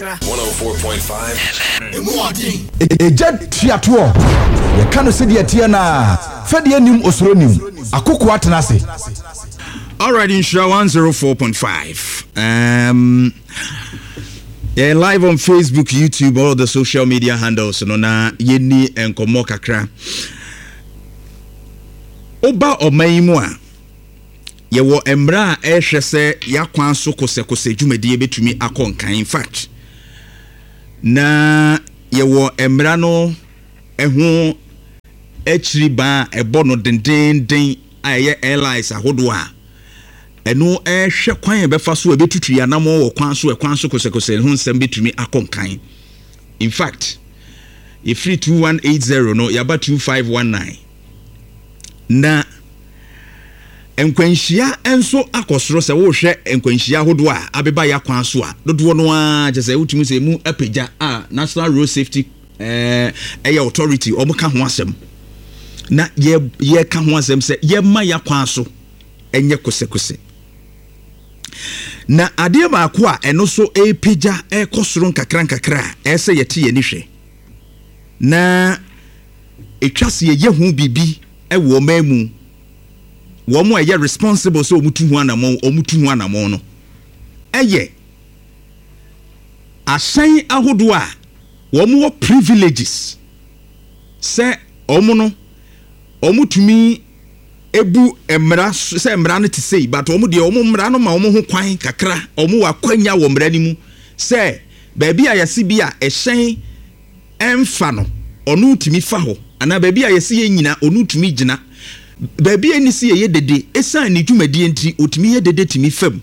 104.5 Eja tiato ye kanu se de tie na fa de anim osoro nim akoko atena se. All right, in show 104.5. Yeah, live on Facebook, YouTube, all the social media handles. No na yeni enkomo kakra. Oba omaimu a ye wo embra a ehwe se yakwan so kose dwumadi betumi akonkan. In fact, na ye wo embra no eho echiri ba ebo no denden aye airlines ahodo a eno ehwe kwan befa so abetutu ya namo wo kwan so kose ho nsem betumi akonkan. In fact, if 2180 no yaba 2519 na enkwanhia enso akosoro se wo hwe enkwanhia hodo a abeba ya kwan so a dodo no a je se utumi se mu apagya a National Road Safety authority omuka ho asem na ye ka ho asem se ye ma ya kwan so enye kose na ade ba ko a eno so epagya ekosoro nkakra ese yete ye ni hwe na etwase ye hu bibi ewo mamu wo mo eye responsible so omutu hu anamo no eye asan ahodo a wo mo privileges se omo omutumi ebu emra se emra no te sei but omo de omo mra no ma omo ho kwan kakra omo wa kwanya wo mra ni mu se baabi a yase bi a ehyen emfa no onu tumi fa ho ana baabi a yase ye nyina onu tumi gina baabi ani si ye dede esan ni dwumadi enti otumi ye dede tumi fam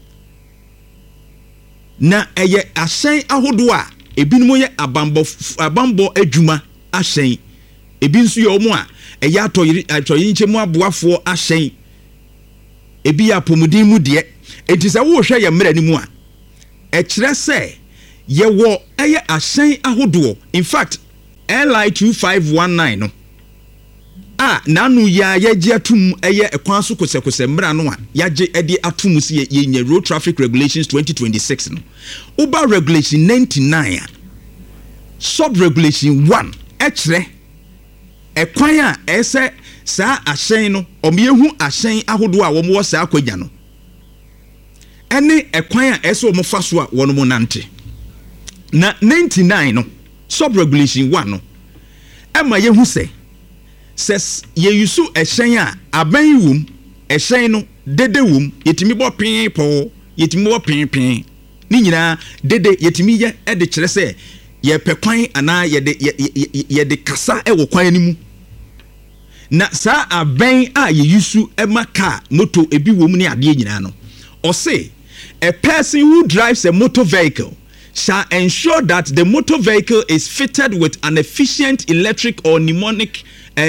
na eye ahyen ahodo a ebinom ye abambo adwuma ahyen ebi nso ye omo a eye atoyi nchemu aboafo ahyen ebi ya pomudin mu de enti se wo hwe ye mra ni mu a e kire se ye wo eye ahyen ahodo. In fact, LI 2519 no nanu ya yeje atum eye ekwan so kose mra no a yaje ede atum si ye road traffic regulations 2026 no uba regulation 99 sub regulation 1 ekre ekwan a ese sa ahyen no omyehu ahyen ahodo a wo mo sa akwadja no ene ekwan a ese wo mo faso a wono mo nante na 99 no sub regulation 1 no ema yehu se says ye yusu ehyen a aban wum ehyen no dede wum yetimi bo pin po yetimi bo pin ni nyina dede yetimi ye e de kire se ye pekwan ana ye de kasa e wo kwan animu na sa aban a ye yusu e maka moto ebi wum ni ade nyina no o say a person who drives a motor vehicle shall ensure that the motor vehicle is fitted with an efficient electric or pneumatic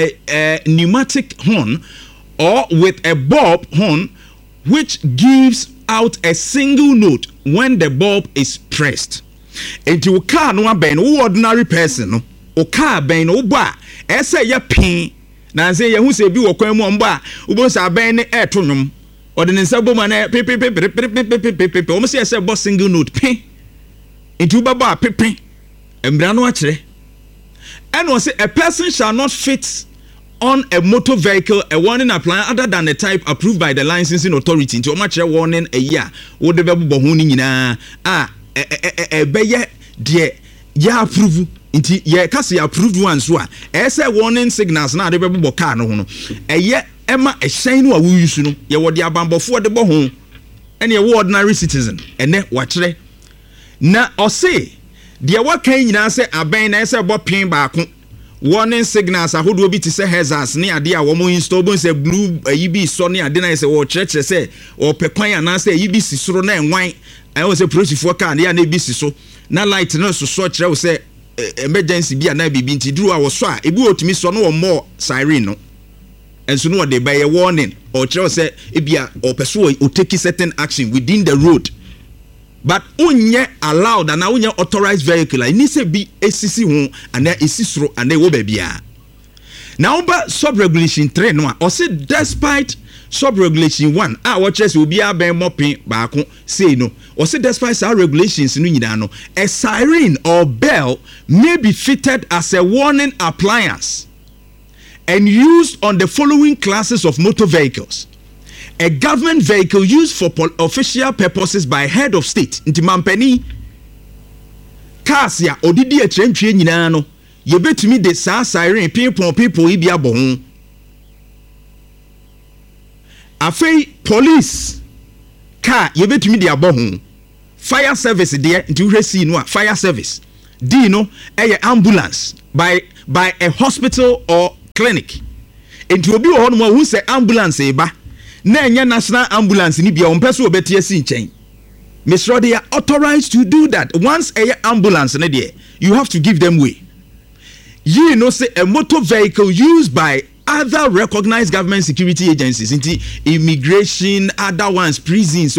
horn or with a bulb horn which gives out a single note when the bulb is pressed. Enti wo car no aben wo ordinary person no o car ben no ba ese ye pin na nse ye hu se bi wo kwan mu omba wo bo sa ben ne eto nwom ordinance boma na pe o mo se ese bo single note pin enti wo ba pepe embra no a kire. And was a person shall not fit on a motor vehicle a warning appliance other than the type approved by the licensing authority. Into a much warning a year. Would the baby bohuni na beye de ya approve into ye kasi approved ones who are as a warning signals now the baby boka no a year Emma a shine wa we use no ye what the abambo for the bohun any ordinary citizen and then watch na or say dia wakan nyina se aban na se bo pin baako warning signals ahodo bi ti se hazards ne ade a wo mo install bon se blue yibi so ne ade na se wo church se o pekwan ana se yibi si soro na enwan I was a prosifo car na bi si so na light no so so kire wo se emergency bi ana bibi nti duru a wo so a ebi otimi so no wo more siren no enso no de by a warning or kire wo se ebia o peso o take certain action within the road. But unye allowed and unye authorized vehicle I need to be esisi ho and esisro and they wo bia. Now but sub regulation 3 no or say despite sub regulation 1 what says will be a ben mopping back say no or say despite our regulations no a siren or bell may be fitted as a warning appliance and used on the following classes of motor vehicles. A government vehicle used for official purposes by head of state. Nti mampani cars ya odidi a chentwe nyina no ye betumi de saa siren people ibi abon. Afei police car ye betumi de abon. Fire service there nti uhwesi no fire service. D no ambulance by a hospital or clinic. Nti obi wo no who say ambulance eba na enya national ambulance ni bia ompese obeti asi nchen. Mr. They are authorized to do that. Once a ambulance na there, you have to give them way. You know say a motor vehicle used by other recognized government security agencies, into immigration, other ones, prisons,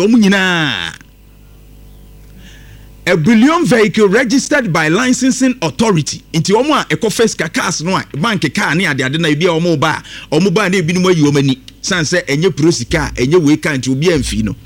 a bullion vehicle registered by licensing authority into Oma Ecofes Kakas no bank car near the Adena be or mobile ne binimo yomani sanse enye prosika enye we kan to be amfino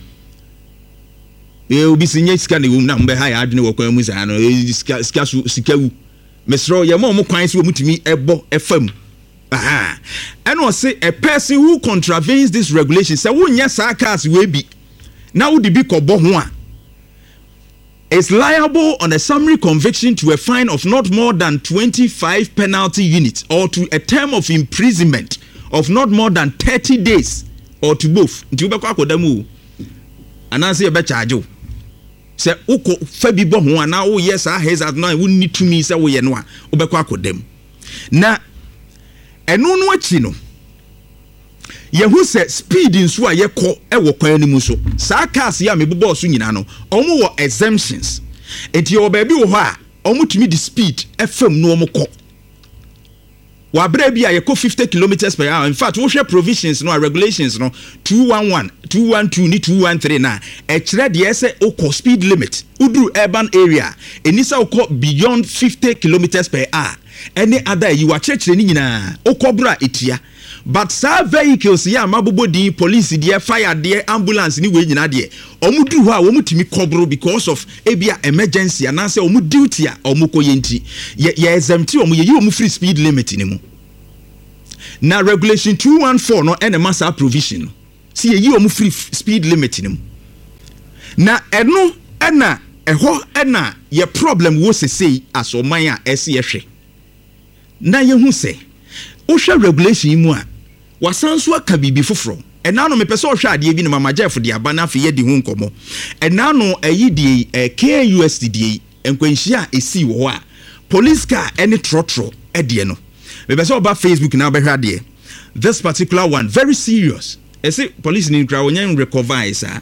e obi sinye sika ne wum na mbe ha ya adene wokwan mu sa no sika sikawu mesro ye mo kwan se omutumi ebo efam aha and o say a person who contravenes this regulation say wonya sa cars we bi na wo de bi kobo ho a is liable on a summary conviction to a fine of not more than 25 penalty units or to a term of imprisonment of not more than 30 days or to both. Nti ubekwa kodamu anansi ebe charge o. Se uko fabi bo ho ana wo yes a hazard na wo ni tumi se wo ye no a ubekwa kodam. Na eno no achi no yehu se speed nso a yekọ ewo kwan ni mu so saa cars ya mebobọ so nyina no omo wo exemptions enti o ba bi wo ho a omo tumi di speed fm no omo kọ wa bra bi a yekọ 50 km/h. In fact wo hwe provisions no regulations no 211 212 ni 213 na e kire de ese okọ speed limit uduru urban area enisa okọ beyond 50 km/h. Any other you are church ni nyina okọ bra etia. But sa vehicles ya mabobo di police there fire there ambulance ni we nyina there omudu ho a omutimi kobro because of ebia emergency anase omu duty a omukoye nti ye exempt omu ye omu free speed limit ni mu na regulation 214 no ene massa provision si ye omu free speed limit ni mu na eno ena eho ena ye problem wo sesei asoman a ese ye hwe na ye hu se o hwe regulation mu a wasanso aka bibi foforo enano me pese o hwe ade bi ne mama Jeff de abana fe ye di hu nkomo enano ayi di KUSD enkwanhia esi wo a police car any trotro ede no me pese o ba Facebook na be hwe ade this particular one very serious ese police ni kra onyan recover isa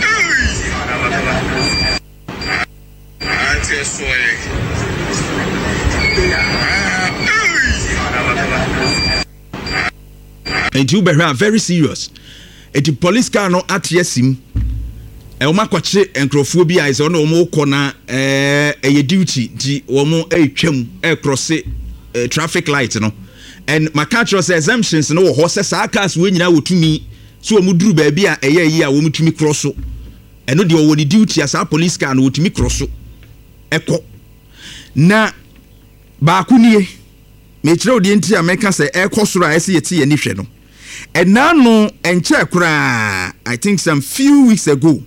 and you be very serious. The police car no at yesim. E oma kwache enkrofo bi a iso no omo kona e duty di omo twam e cross traffic light no. And my cultural exemptions no ho se sa cars we nyina wotumi so omo duru ba bi a eye yi a omo tumi cross so. Eno de owo ni duty as a police car no wotumi cross so. Eko. Na ba akunie me kire odi enti America say ekosoro a ese yeti ye ni hwe no. And now no enche kura I think some few weeks ago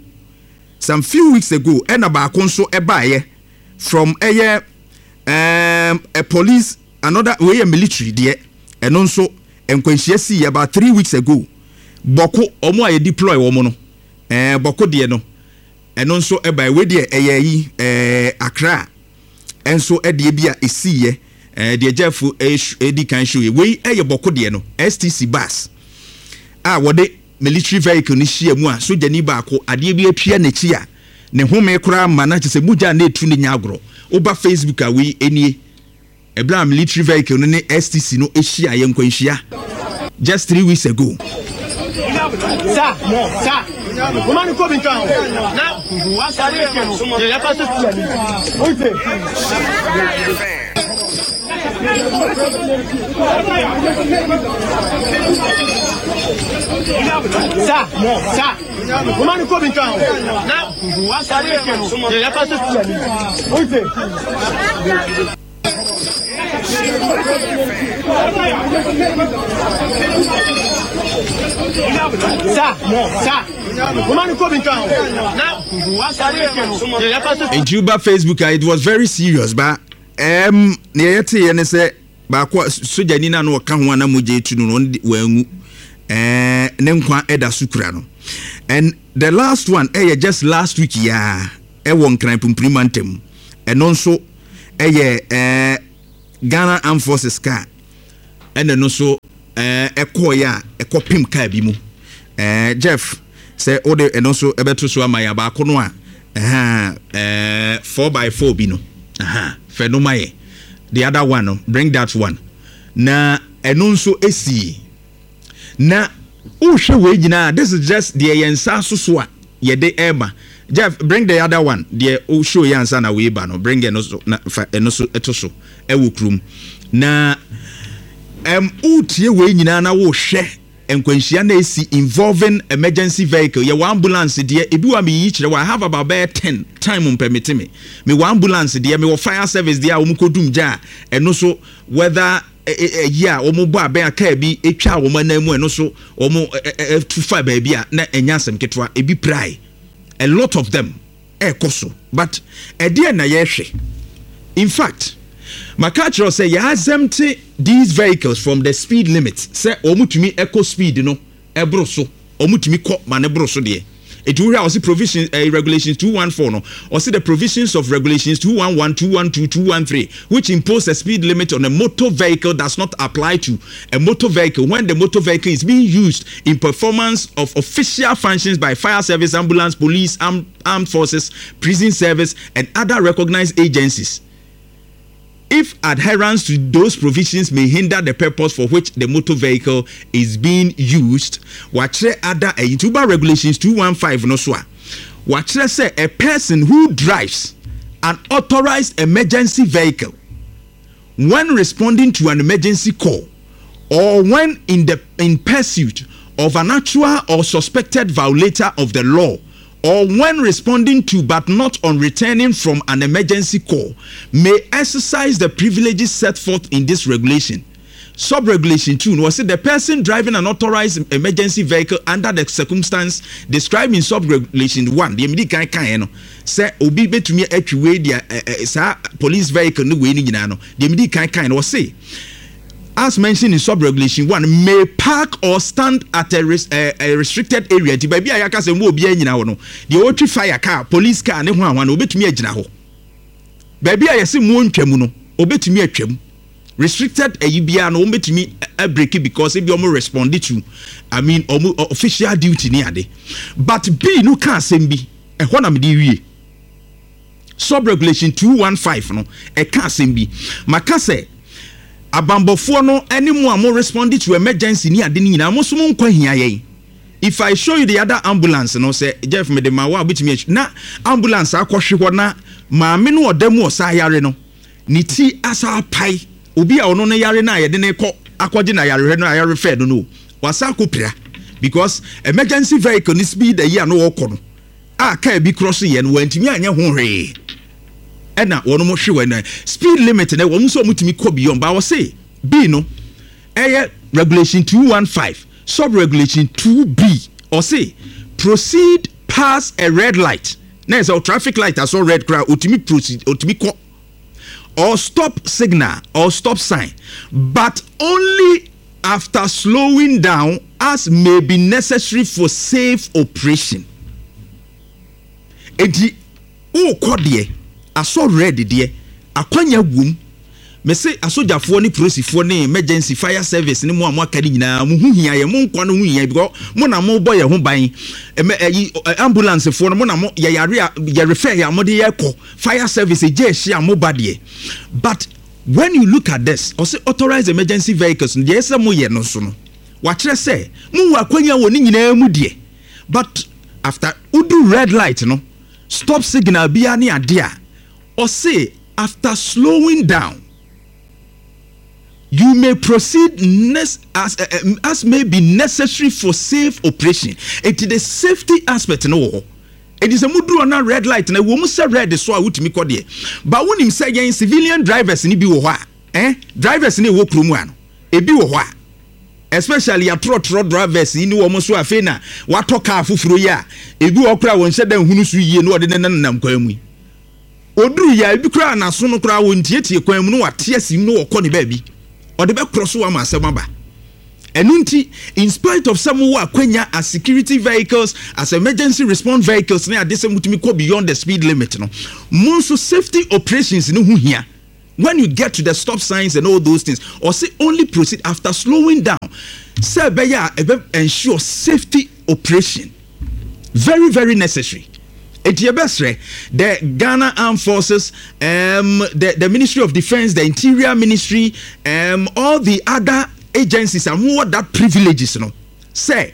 and about konso ebaye from a police another way a military there and also enkwenhia about 3 weeks ago boko omo aye deploy omo no boko de no and also eba we de yi Accra and so e de bia esiye de Jeff edi kan show we eye boko de no STC bus wode military vehicle ni hia mu a soja ni ba ko ade bi atwa na chi a ne home kura ma na chese buja na etu ni nyagro oba Facebook a we enie ebla military vehicle no ne STC no ehia ye nkwanhia just 3 weeks ago sa woman ko bin kan na wa sare ke no ya pa se Woman ko bin kan na wa sare ke no ya ka se oite woman ko bin kan na wa sare ke no ya ka se in Juba Facebook it was very serious but ne yete ye say ba ko soja ni na no ka ho na moje tu no wangu ne nkwa eda sukura no. And the last one just last week ya won kran pumprimantem and also Ghana Armed Forces car and then also koya ekopim car bi mu Jeff say ode and also ebeto so amaya ba ko no a 4x4 bi no phenomenon the other one no bring that one na and also esi na uhwe we nyina this is just the yensa so a ye de eba Jeff bring the other one the show yansa na we ba no bring no so na no so etoso ewukrum na utie we nyina na wo hwe enkwanhia na esi involving emergency vehicle ye ambulance de ebi wa me yi kire wa have about 10 time permit me ambulance de me fire service de a wo mkodum ja eno so whether yeah omo aben aka bi etwa omo na mu eno so omo to fa ba bia na enya asem ketwa ebi prai a lot of them ekoso but ede na ye hwe in fact Makachro say ya exempt these vehicles from the speed limit say omutumi eco speed no ebro so omutumi ko ma ne bro so de it will also provisions regulations 214 no or see the provisions of regulations 211 212 213 which impose a speed limit on a motor vehicle does not apply to a motor vehicle when the motor vehicle is being used in performance of official functions by fire service, ambulance, police, armed forces, prison service and other recognized agencies. If adherence to those provisions may hinder the purpose for which the motor vehicle is being used, watch other YouTuber regulations 215 no so. Watch say a person who drives an authorized emergency vehicle when responding to an emergency call or when in pursuit of an actual or suspected violator of the law or when responding to but not on returning from an emergency call may exercise the privileges set forth in this regulation. Sub-regulation 2 was the person driving an authorized emergency vehicle under the circumstance described in sub-regulation 1 the immediate kind no say obi betumi atwe dia police vehicle no we ni nyina no the immediate kind was say as mentioned in sub-regulation 1 may park or stand at a restricted area. Ti baby ayaka se mo obi anyina ho no. The otri fire car, police car ne ho anwa no obetumi agina ho. Baby ayase mo ntwamu no obetumi atwam. Restricted bia no obetumi break because e bi omo respond to omo official duty ni ade. But B no can asem bi e ho na me di wie. Sub-regulation 215 no e can asem bi. Maka se abambofo no anymore more responding to emergency ni ade ni nyina mo so mo nkwa hia yen. If I show you the other ambulance no say Jeff me de ma wa bitimi na ambulance akohwe ho na maame no odam o sa yare no ni ti asa pai obi a ono no yare na ye de ne ko akwaje na yare no yare fe no wasa akopira because emergency vehicle ni speed ayi no wo no aka bi cross ye no wantimi anya ho hwe ena wono mo hwe na speed limit na wo so mutimi ko beyond ba wo say B no regulation 215 sub regulation 2B or say proceed past a red light na so traffic light as all red crowd utimi proceed utimi ko or stop signal or stop sign but only after slowing down as may be necessary for safe operation. Enti o kodie aso ready de akwanya wum me say asojafo ni polisifoɔ ni emergency fire service ni mo aka ni nyina mo hu hia ye mo nkwa no hu hia because mo na mo boy ye ho ban ambulance fo no mo na mo ye yare ye refer ya mo de ye kɔ fire service je hia mo badie. But when you look at this or say authorized emergency vehicles no ye say mo ye no so no wa kire say mo wa kwanya wo ni nyina mu de but after udu red light no stop signal bia ni ade a or say after slowing down you may proceed as may be necessary for safe operation. It is the safety aspect no. It is a mudru na red light na wo mu say red so a wutimi kode. But when him say yen civilian drivers ni bi wo ho a, drivers ni wo kromu ano. Ebi wo ho a. Especially a trot drivers ni wo mo so afi na wato car fufuro ya. Ebi wo kra won hye dan hunu so yie no ode nenam kwan mu. Oduru ya ebi kra na so no kra won tietie kwan mu no wate asim no wokɔ ne ba bi. Ode be cross wa ma asɛm aba. Enunti, in spite of some who are kwenya as security vehicles, as emergency response vehicles, they are go beyond the speed limit. No, most safety operations no here. When you get to the stop signs and all those things, or say only proceed after slowing down. Say ensure safety operation. Very, very necessary. The Ghana Armed Forces, the Ministry of Defense, the Interior Ministry, all the other agencies are more that privileges, you know. Say,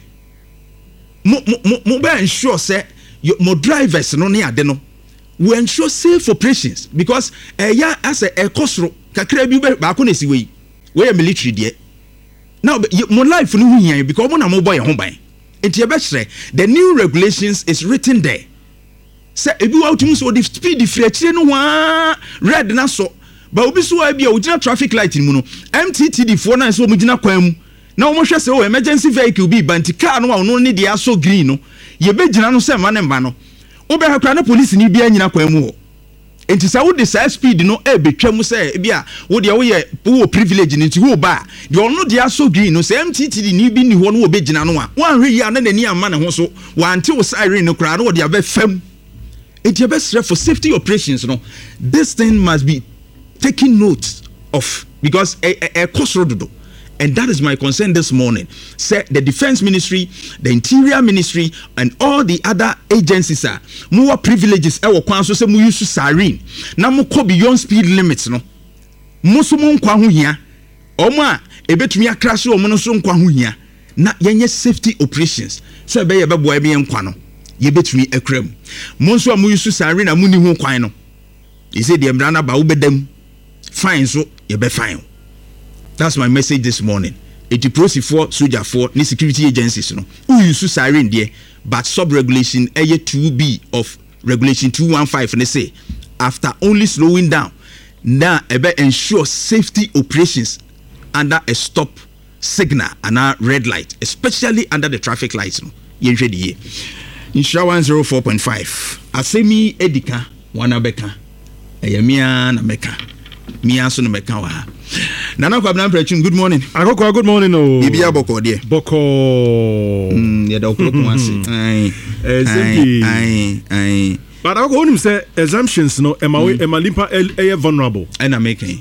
mo ensure say your drivers no near no. We ensure safe operations because as a kosro kakra bi ba ko na si we military there. Now mo life no hu yan because mo na mo boy ho ban. Enti e be hire the new regulations is written there. Say ebi wa utum so the speed differentiate no wa red na so. Ba obi so wa bia ugina traffic light mu no MTTD fo na so mugina kwan mu na wo hwese o emergency vehicle bi banti car no wa no ne dia so green no ye begina no se ma ne mba no wo be hakra na police ni bia nyina kwan mu ho enti sa wo de sa speed no e betwa mu se bia wo de wo ye wo privilege ni ti wo ba de ono dia so green no se MTTD ni bi ni ho no wo begina no a wan hwe ya na nani ama ne ho so wante wo siren no kra no wo de aba fam enti be sre for safety operations no this thing must be taking note of because a cost road, and that is my concern this morning. Say the Defense Ministry, the Interior Ministry, and all the other agencies are more privileges. Our council say we use siren. Now we go beyond speed limits. No, most mo nkwa ho hia. Oma ebetumi akrash o mo no so nkwa ho hia. Na yenye safety operations. So ebe ye bebo ebe nkwa no. Ye betumi akram. Mo so mo use siren na mo ni ho kwan no. He said the embrana ba ubedem. Fine, so you be fine. That's my message this morning. It proceed for soldier for ni security agencies no. Who use siren there, but sub regulation area 2B of regulation 215 and they say after only slowing down, now ensure safety operations under a stop signal and a red light, especially under the traffic lights no. Yenhwe die. Insha 104.5. Asemi edika wana beka. Eyamia na meka. Miaso no meka wa. Nana Kwabena Prechun, good morning. Akoko, good morning. Oh. Bibia boko die. Boko. Ya da okro kwansi. Ai. But I go him say assumptions no limpa vulnerable. And I'm making.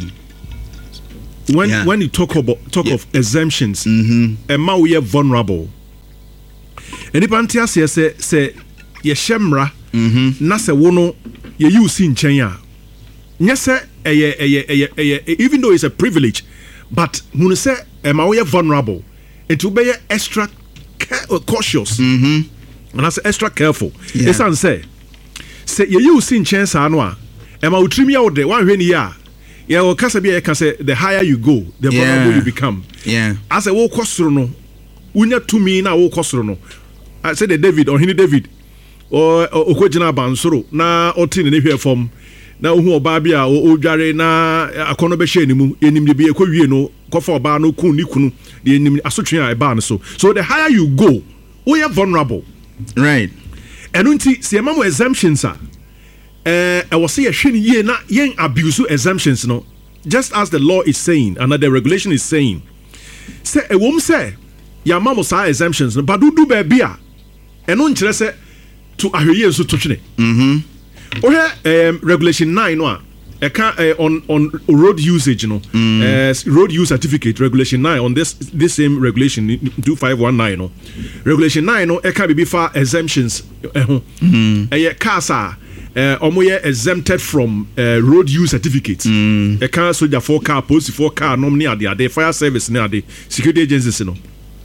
When you talk of exemptions, Emma we are vulnerable. And if Antia say ye shemra, na se wono ye use in Chenya. Yes, even though it's a privilege, but when say Emma we are vulnerable, it will be extra cautious. And I say extra careful. Yes, and say you use in chance anwa. Emma will trim you out there one year. Yeah, well, can say the higher you go, the vulnerable you become. Yeah. As a walk no, unya to me na walk no. I said the David or Henry David or Okojina Bansoro na otin in here from na ohu oba bia o dware na akono be hye nimu enim de be ekowie no kofa oba no kun ni kunu de enim asotwe a eba no so the higher you go we are vulnerable, right? And unti se mamo exemptions are I was say hwe ni ye na yen abuse exemptions no, just as the law is saying and the regulation is saying say e wom say ya mamo sa exemptions no badudu be bia eno nkyere say to ahweye so to twene regulation 9 no on road usage no road use certificate regulation 9 on this same regulation 2519 no regulation 9 no e can be for exemptions cars are exempted from road use certificates e can soldier for car police for car normally are there fire service near the security agencies no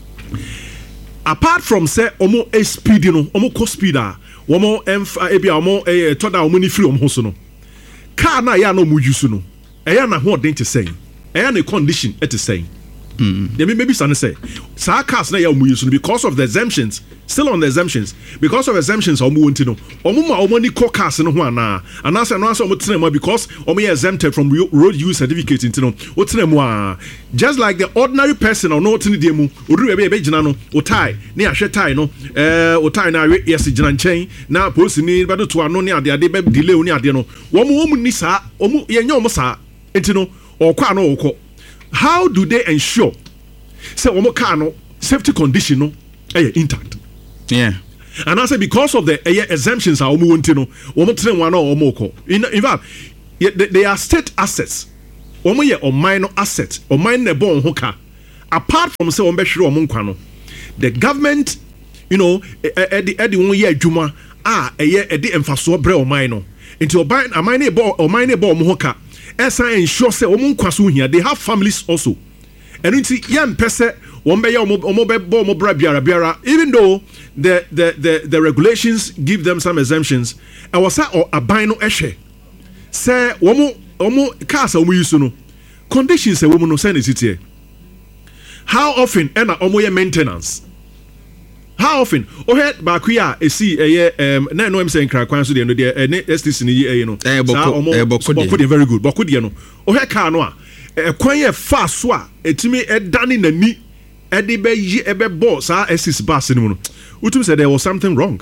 apart from say omo speed no omo co speeder womo ebia omo toda omo ni free omo so no car na ya no mu use no eya na ho den te say a condition at the same. Maybe some say cars na use because of the exemptions, still on the exemptions, because of exemptions want to know money cars no ana and answer because exempted from road use certificate into no just like the ordinary person or not in the mu no tie near tie no tie na yes chain na police ni but to ano ne ade delay ni ade no womu ni sa ye nyom sa entino or kwa no okọ. How do they ensure say omo car no safety condition no intact? Yeah. And I say because of the exemptions are omo want no omo train one or omo ko. In fact, they are state assets. Omo ye o minor asset or minor bon ho car. Apart from say omo hwere omo nkwa no, the government, you know, edi won ye adwuma edi emfaso bre o minor. Into o minor bo omo ho car. Esa ensure say omo nkwaso hia, they have families also. And nti yam pese omo be omo bra biara even though the regulations give them some exemptions. I was say aban no ehwe say omo cars omo use no conditions say omo no send it. How often na omo ye maintenance? How often? Head back here, see na no am saying cry kwan so dey no dey STC ni no. Boku very good. Boku dey no. Head car no a kwan ye fast so a etimi edane nani ede be yi ebe boss sa STC bus ni mu no. Utum said there was something wrong.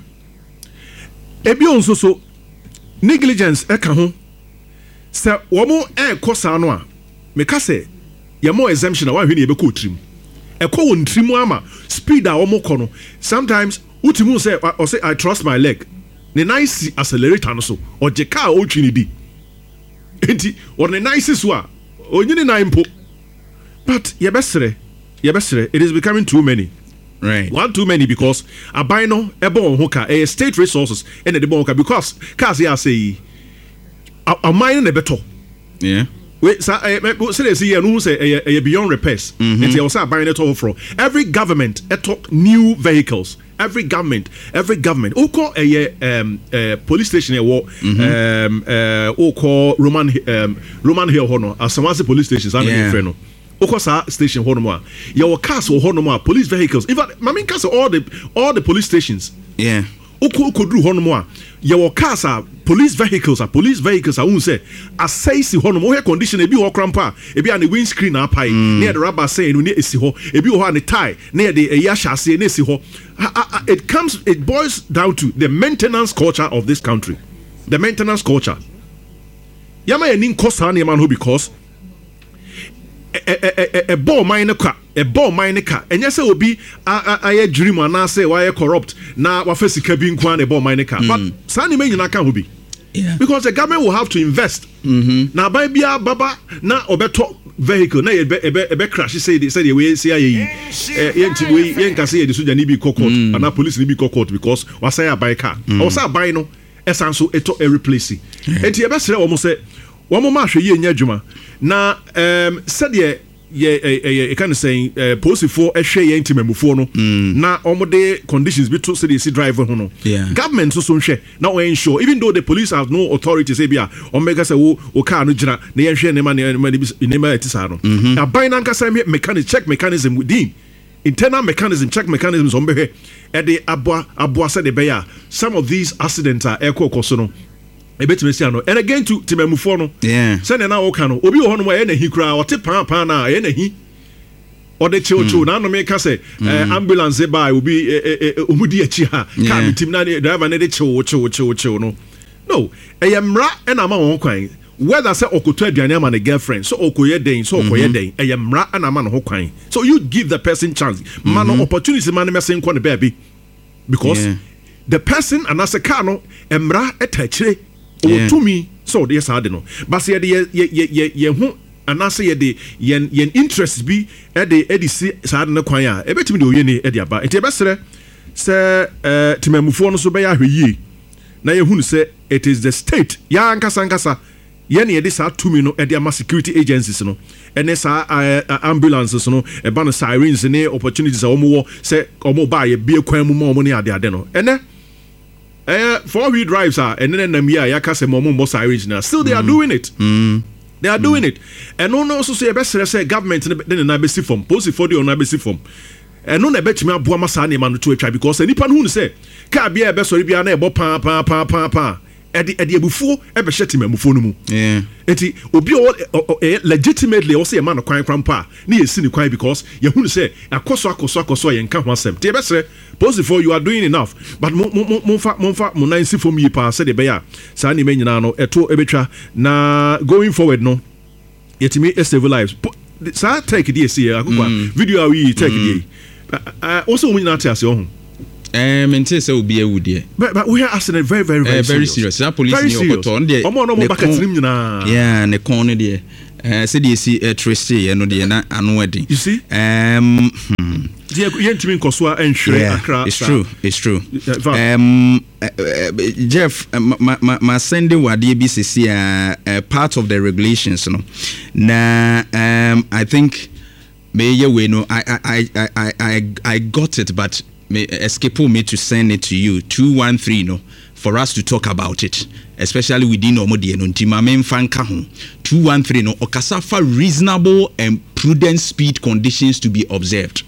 Ebi on so negligence e ka ho. Se wo mo kosa no a me ka say ye mo exemption a wa hwe ne ebe ko trim. Eko won trimu ama speed a omo kono sometimes utimu say or say I trust my leg the nice accelerator no so or je car o twini di enti or the nice so a onyini na impo but ye besere it is becoming too many, right? One too many because aban no ebo ho ka state resources and the bon ka because cars here say a mine na beto, yeah. Wait, so say beyond repairs. It's also buying it all from every government. Talk new vehicles. Every government. Who call a police station? Who call Roman Hill Hono? As some police stations. Who call station Hono? Your cars or Hono police vehicles. In fact, I mean, all the police stations. Yeah. Who could do Hono? Your cars are police vehicles. I won't say. I say si hono mo condition ebi ho krampa ebi an the windscreen apai near the rubber say no esi ho ebi ho an tie near the yasha say na esi ho. It boils down to the maintenance culture of this country. The maintenance culture. Yama eni nkosa na man ho because a ball mine car enye say obi aye dream and say why corrupt na wa face kabi nkwan a ball mine car but sani me nyina ka ho bi because the government will have to invest na buy bia baba na obeto vehicle na ebe crash say we say yenti we yenka say the soldier ni bi court and na police ni bi court because wa say buy car or say buy no esanso eto e replace enti ebe sere wo mo say wo mo ma hwe ye nya adwuma na said ye kind of saying policy for a share intimate no na omode conditions be to say the driver no government so share now ensure even though the police have no authority say bia omega say wo car no gina na ye hwe ne ma etisa no na by na nkasa mechanic check mechanism within internal mechanism check mechanisms on be e de aboa say the bear some of these accidents are ekokoso no ebetime sia no and again to timamufo no say na wo ka no obi wo ho no na hi kura o te pan na ye na hi o de chill na no me ka say ambulance by obi omudi achi ha ka tim na driver na de chill no eyemra and ama won kwan whether say okoto aduane ama ne girlfriend so okoye den eyemra and ama no ho kwan so you give the person chance man opportunity man me say nkwa ne baby because the person and as a car no emra etachire to me so yes I don't know but say ye hu anase ye de yen interest bi e si saade ne kwan a ebetimi de oye ne e de aba enti ebesere se timamufo no so be ya hweye na ye hu se it is the state ya ankasa ye ne de sa to me no e de ama security agencies no ene sa ambulances no e ba no sirens ne opportunities a omo wo se omo ba ye bie kwan mu ma omo ne ade no ene 4-wheel drives are and then yaka say momo sirens now. Still they are doing it. They are doing it. And also say say government then na be see from post for the on na be see from. And no na bet me aboa masa na man to try because nipa no hu say ka bia be sori bia na e bo pa edi ebufuo e be hyete mamufuo no mu. Yeah. Enti obi legitimately o say man kwan krampa na yesi ni kwan because ye hu say akoso ye nka ho asem. Te be sere post for you are doing enough but monfa mo nan si fom yi pa say de be ya sa ni me nyina no eto ebetwa na going forward no yetimi save lives. Sa take the see akwa video we take the also we not tell you Mente say obi ewu de. But we are asking very serious. That police ni okoton de. Omo back at him nyina. Yeah, ne kon de. Say dey see Tracy no de na anu wedding. You see? Yentimi nkoso enhwere akra. It's true. Jeff, my sending wade bi sisi part of the regulations no. Na I think may we no I got it but escape me to send it to you 213 no for us to talk about it especially within omodie no ntima memfanka ho 213 no okasa for reasonable and prudent speed conditions to be observed.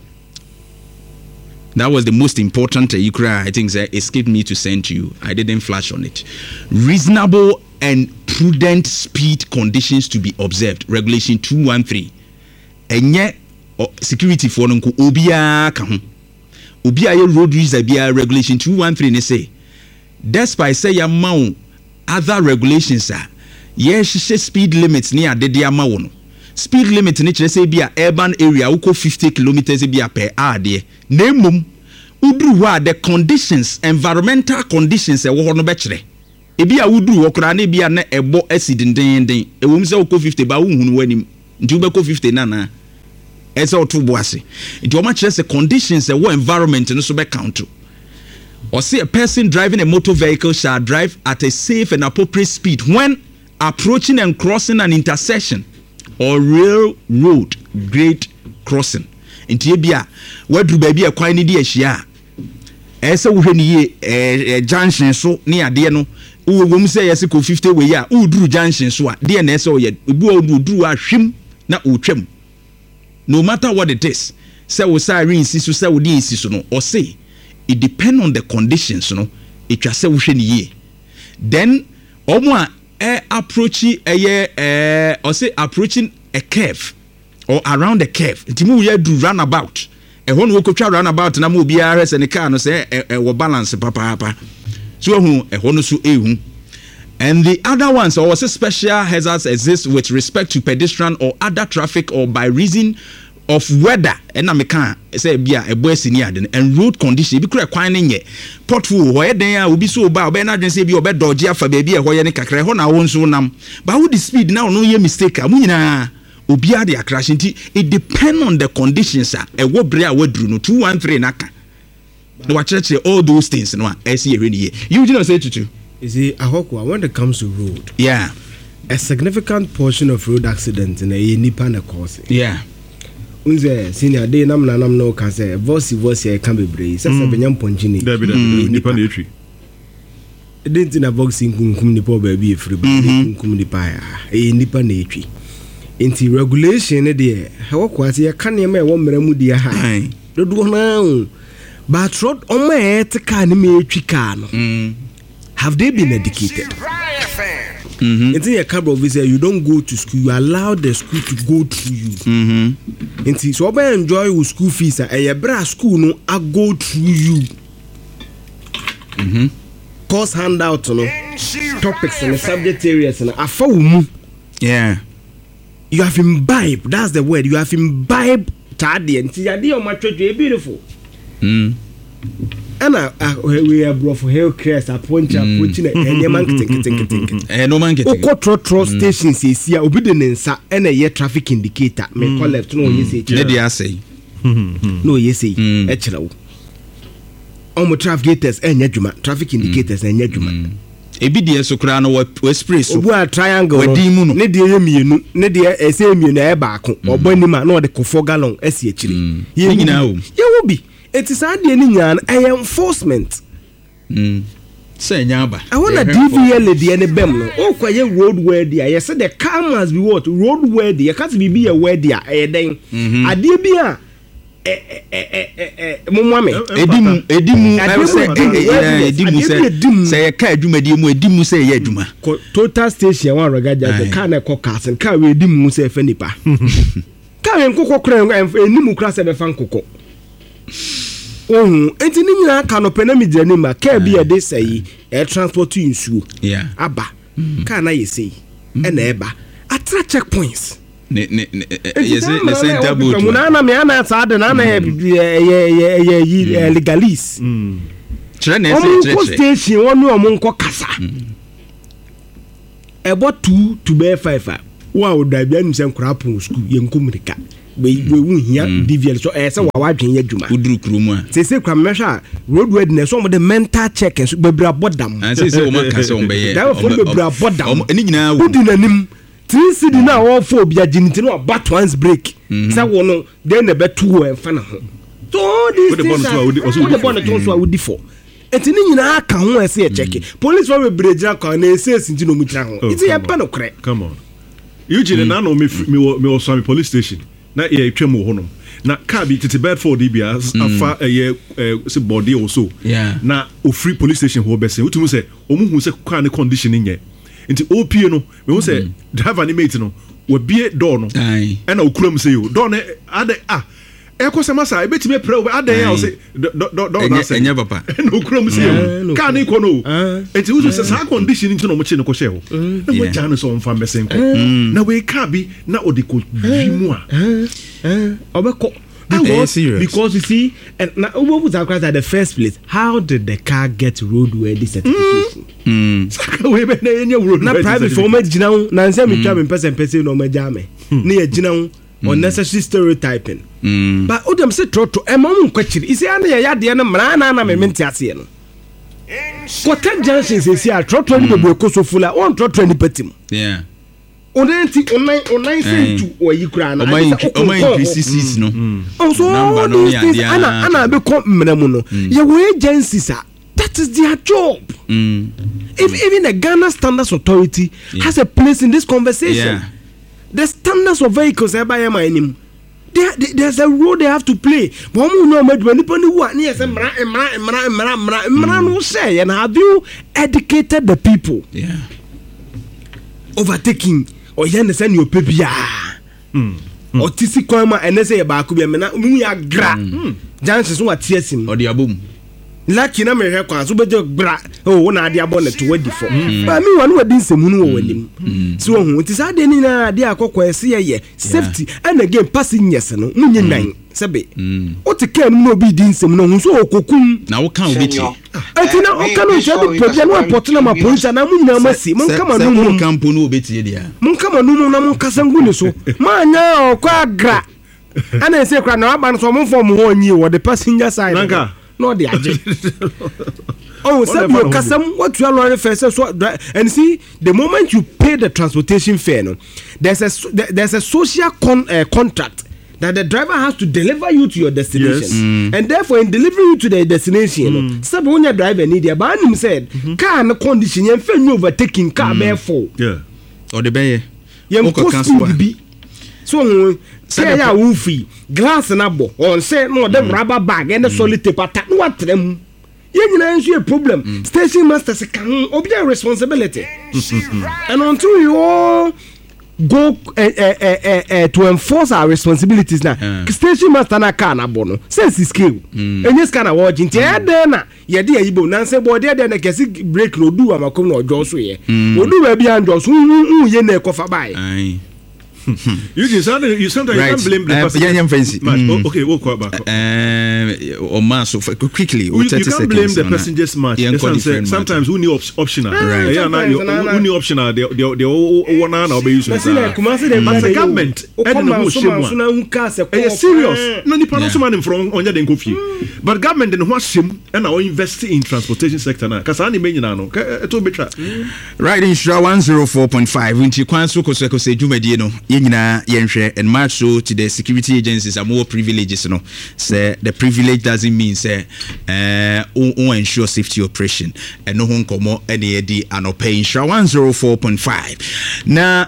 That was the most important I think escaped me to send to you. I didn't flash on it. Reasonable and prudent speed conditions to be observed. Regulation 213. Enye security for no obia ka ho. Obia ye road user bia regulation 213 ne say despite say ya mawo other regulations are ye speed limits ni adede amawo no speed limit ni kire say bia urban area uko 50 kilometers bia per hour de na mum udru wa the conditions environmental conditions e wo ho no be kire e bia udru okra na bia na ebo accident den ewum say uko 50 ba wo hunu wanim nti ubeko 50 na ese otubo ase nti o ma kire say conditions e wo environment no so be count or say a person driving a motor vehicle shall drive at a safe and appropriate speed when approaching and crossing an intersection or railroad grade crossing nti bia wadru ba bia kwan ni di ahia ese wo hwe ni junction so ni ade no wo wom say yes ko 50 we ya udru junction so a de na ese o ye ebu udru ahwem na otwam no matter what it is say wo siren si so say wo di si so no or say it depend on the conditions no it was say wo hwe ni ye then omo a approaching or say approaching a curve or around a curve ntimu ye do roundabout ho no wokotwa roundabout na mo biara se ne car no say wo balance papa so ho no so ehu. And the other ones or say special hazards exist with respect to pedestrian or other traffic or by reason of weather and na meka say bia ebo asini ade and road condition bi kura kwan nye pothole ho eden a obi so ba obe na dwen say bi obe dodge afa ba bi e ho ye ne kakra ho na wo nso nam ba wo the speed na no ye mistake a munyina obi ade crash nti it depend on the conditions a e wo bre a wadru no 213 naka no wa church all those things no a see ehwe ni ye you did not say tutu is it ahokwa when it comes to road yeah a significant portion of road accidents in a nipa na cause yeah unze senior day nam no ka say voice e can be brave sasa benyam ponjini nipa na etwi didn't na boxing kunkum nipa ba bi efiri ba kunkum nipa ya nipa na etwi inti regulation ne de he kwase ye kan yema e wo mra mu dia ha dodo na but road o ma et ka ne me etwi ka no have they been educated? It's in a cabin visa. You don't go to school. You allow the school to go through you. And so I enjoy with school fees. A bra school no, I go through you. Course handout, no topics and the subject areas and I found. Yeah, you have imbibed. That's the word. You have imbibed. Tardy and see, I did on my church. Beautiful. And we are brought for health care appointing any man think. No man getting. Trot stations is here obedience and a year traffic indicator. May call left no yes say. No yes say. Echelo. Omo traffic gators and yaduma traffic indicators and yaduma. Ebidia so kra no we spray so. Obu a triangle. We di mu no. Ne de mienu, ne de ese mienu e baako. Obonima na o de kofo gallon esi akire. Ye nyina o. Ye wo bi. It is hardly any enforcement. say nyaba I want a DVL the any bem no o kwaye roadway dia you say the car must be what roadway dia can't be a word dia den ade bia momame edimu say e ka adwumadi mu edimu say ye adwuma total station one regaja the car na ko kasen car we edimu say fa nipa car en kokko kran enimu kra se be fa nkokko enti ni nyina ka no penami jani ma car bi e de say e transport insuo aba car na yesei e na eba atra checkpoints ne center board munana me ana saade na na ye legalise chere na say station wonu omonko kasa ebo 2 to be 5 wow da bia nim se nkura pon school ye nkomunika we wu hia DVL so say wa wadwen ye dwuma uduru krumu a say kwa mesha roadway ne so mo the mental check so bebra bodam say o man ka say on be ye da for bebra bodam eni nyina udi nanim 3 cedi na all for bia giniti no bat once break say wono then na betu en fa na ho so this is the bonnet so would for enti ni nyina aka ho ese check police for bebrejira kwa na ese sinti no mutra ho iti ye pa no kre come on Eugene na no me was from police station na ye twem ho no na car bi tete Bedford bia afa ye se body also na o free police station ho bese utumu se omuhu se car ne condition nye nti opie no me hu se driver ni mate no we bie door no e na okuram se yo door ne ade ekose masa ebetime pre ade ya o se door na se enya papa na okuram se yo car ni ko no nti uzu se sa condition nti no mo che ne ko she ho na we jane so mfa mbese nko na we car bi na odiko bimu a obeko because you see and now what was at the first place how did the car get roadworthy certification we be na road na private format ginau na nse me twa me person no majame na ye ginau unnecessary stereotyping but odem se trotro e mam nkwachiri isi ana ye yade na mra na me mente ase no Kotan junction se si a trotro ni be ko so fula on trotro ni patim onenti online say to oyikura na increases no so number no ana be ko mramu no ye we agencies that is their job if even the Ghana Standards Authority has a place in this conversation the standards of vehicles e ba ye manim there's a role they have to play but we know me do nipa ni wa na say mra no say and have you educated the people overtaking or yen send your baby or tisi kwama and say ba ku bi me na mu ya gra janses so atiesim or the abom lucky na me hwe kwa so beje gra oh na ade abon to wadi for ba mi wa no wadi nsemu no wanim so hu tisa de ni na de akokọ ese ye safety and again passengers no munye nan sebe o te kan mu obi di nsemu no hu so okokum na wo kan obi ti atina o kan o je bi problem no report na ma police na munye na masi mun kama no mu campo no obi ti dia mun kama no mu na mun kasangu ni so ma nya o kwa gra ana se kwa na ba so mun form ho nyi wo the passenger side no the agent oh so kasam what you are first so and see the moment you pay the transportation fare no there's a social contract that the driver has to deliver you to your destination and therefore in delivering you to the destination sabe when your driver need ya ba nim said car na condition yen fa new overtaking car be full or the be yen cost bi so say ya wufi glass na bo on say no the rubber bag and the solid tape attack no atrem ye nyina nso a problem station master say can obi responsibility and until you all go to enforce our responsibilities now station master na car na bo no sense scale any scan na watch nti e dey na ye dey ayibo na say bo dey na kesi break no do amakom na ojo so ye odu ba bia njo so ye na ekofa bai you sometimes right. You can't blame the person. Okay, we'll call back. Or mass quickly. You can't blame the passengers much. Sometimes we need optional. Right. We need optional. They one hour be using. As a government, serious. No, nipa no so man from onya den kofi. But government den ho asem and now invest in transportation sector na. Kasa ani me nyina no. Eto betwa. Right in Shra 104.5 nti kwan so koseko se dwumadie no. yɛnyina yɛnhwɛ and much so to the security agencies are more privileges no say the privilege doesn't mean say ensure safety operation and no hon komo any edi anope insure 104.5 na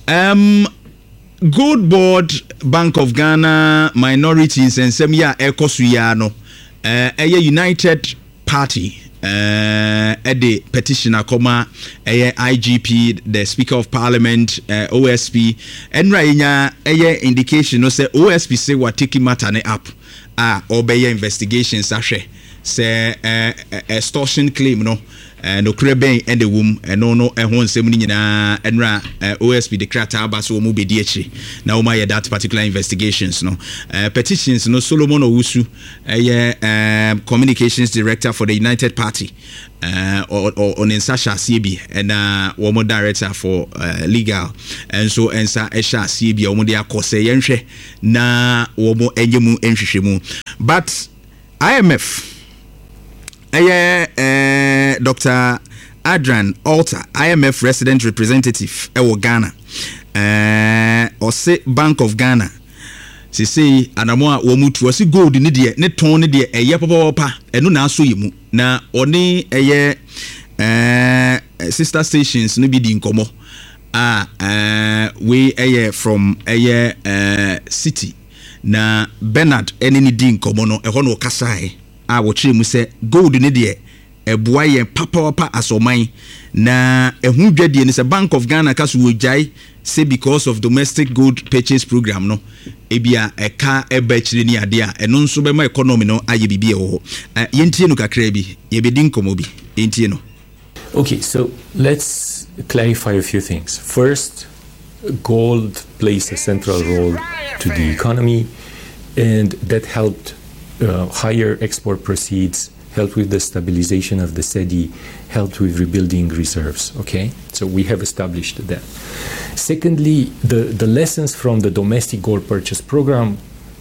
Gold Board Bank of Ghana minorities and some ya ekosuya no United Party the petitioner comma IGP the Speaker of Parliament OSP and rainya indication no say OSP say what taking matter up obey investigations say extortion claim no no kreben and the womb and no ehon semni nyina enra OSP the krata abaso mu bedi achi na o ma that particular investigations no petitions no Solomon Owusu communications director for the United Party or Nsasha CB and one director for legal and so ensa esha CB omo de akose yenhwe na omo enyemu enhwehwemu but IMF Dr. Adrian Alter, IMF resident representative ewo Ghana ose Bank of Ghana say anamo a wo mutu ose gold ni de ne ton ne de eye papa eno na aso yemu na oni sister stations no bi di nkomo we from city na Bernard eni di nkomo no eho no kasae wotre mu se gold ne de eboa ye papa asoman na ehu dwadie ne se Bank of Ghana kaso wojai say because of domestic gold purchase program no ebia eka ebachire ni ade a eno nso be ma economy no aye bibie ho yentie no kakra bi ye bedi nkomo bi yentie no. Okay, so let's clarify a few things. First, gold plays a central role to the economy, and that helped higher export proceeds, helped with the stabilization of the cedi, helped with rebuilding reserves. Okay, so we have established that. Secondly, the lessons from the domestic gold purchase program.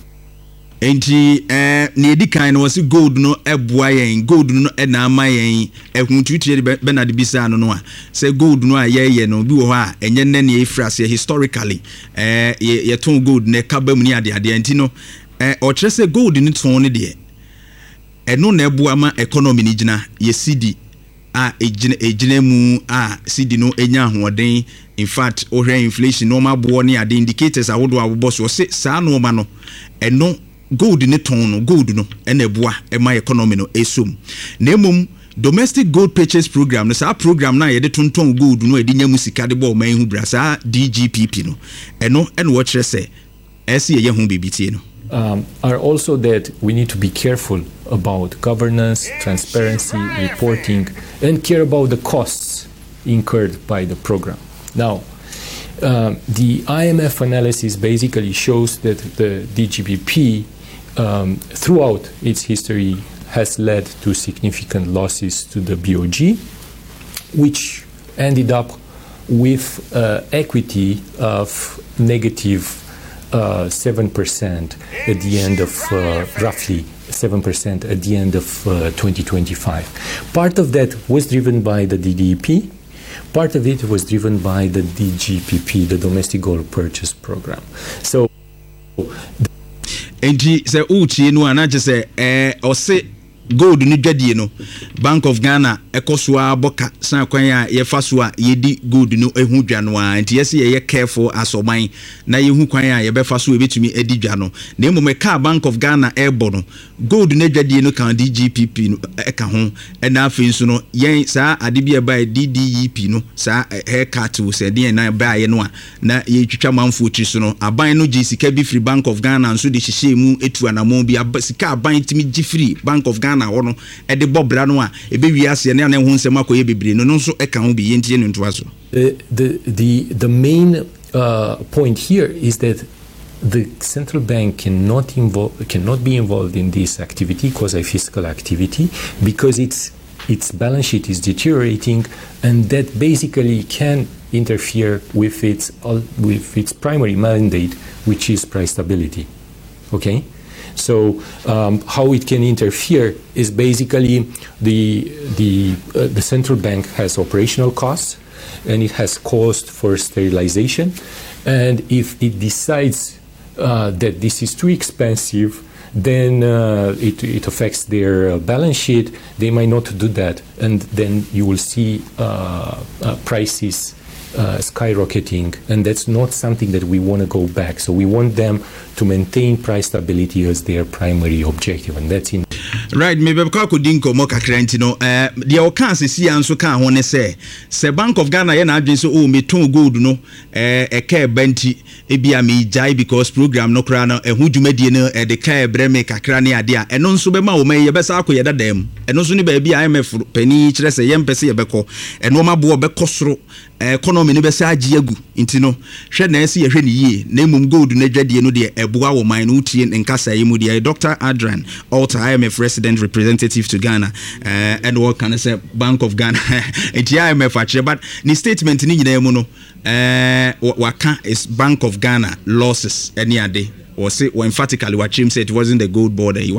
Enti ne kan no se gold no eboa yen gold no na ama yen ehuntu tie Bernard bisa no a se gold no a ye no bi wo ha enye ne ne efrase historically ye ton gold ne kaba mu ni ade enti no o kire se gold ni ton ne de eno na eboa ma economy ni gina ye cedi a ejina mu a cedi no enya ahoden. In fact ohwe inflation no ma bo ne ade indicators awodo abobo so se sa no ma no eno gold ne ton no gold no ena eboa ema economy no esum na emom domestic gold purchase program no sa program na ye de tonton gold no edi nyamu sika de bo man hu bra sa DGPP no eno wo kire se ese ye hu bibitie no are also that we need to be careful about governance, transparency, reporting, and care about the costs incurred by the program. Now, the IMF analysis basically shows that the DGPP throughout its history has led to significant losses to the BOG, which ended up with equity of negative 7% at the end of roughly 7% at the end of 2025. Part of that was driven by the DDP. Part of it was driven by the DGPP, the Domestic Gold Purchase Program. So, enti se uchi no anaje se ose gold ni dwadie no Bank of Ghana ekoso aboka san kwan a ye faso a ye di gold no ehu dwa no a enti yesi ye careful asoman na ye hu kwan a ye be faso ebetumi edi dwa no na emome ka Bank of Ghana ebo no gold ni dwadie no kan DGPP no eka ho na afensu no yen sa ade bia ba DDEP no sa haircut wo se de na ba ye no a na ye twitwa manfo tri so no aban no gi sika bi free Bank of Ghana nso de hyehye mu etu anamon bi sika aban timi gi free Bank of Ghana wono e de bobra no a e be wiase ne hu nsem akoye bebre no nso e kan ho bi yentie no nto aso. The main point here is that the central bank cannot be involved in this activity, quasi-fiscal activity, because its balance sheet is deteriorating, and that basically can interfere with its primary mandate, which is price stability. Okay, so how it can interfere is basically the central bank has operational costs, and it has cost for sterilization, And if it decides that this is too expensive, then it affects their balance sheet. They might not do that, and then you will see prices skyrocketing, and that's not something that we want to go back. So we want them to maintain price stability as their primary objective, and that's in. Right, maybe because Kodinko Moka Krentino, the Okansi see and so can one say Bank of Ghana and Adjunct so me too good no a care benti ebia me jai because program no krana a who you made the care breme kakrani idea and non subema o may best ako yada dem and no sooner baby IMF penny chres a yem pesi beko and no mabu bekosro economy ni besa agiagu intino hwe na ese yehwe ni ye na mum gold na dwade no de eboa wo man no tie nkasa yi mu de Dr. Adran Alta IMF resident representative to Ghana and what can I say Bank of Ghana it IMF actually but ni statement ni nyina mu no waka is Bank of Ghana losses any ade or say or emphatically what Chim said it wasn't the gold border